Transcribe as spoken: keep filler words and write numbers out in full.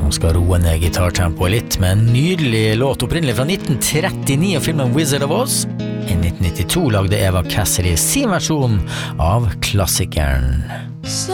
som skal roe ned gitartempoet litt med en nydelig låt opprinnelig fra nitten trettini og filmen Wizard of Oz. I nitten nittito lagde Eva Cassidy sin versjon av klassikeren.